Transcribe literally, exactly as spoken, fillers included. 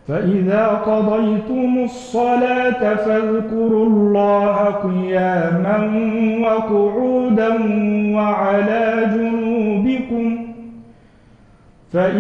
فإذا قضيتم الصلاة فاذكروا الله قياما وقعودا وعلى جنوبكم. فإن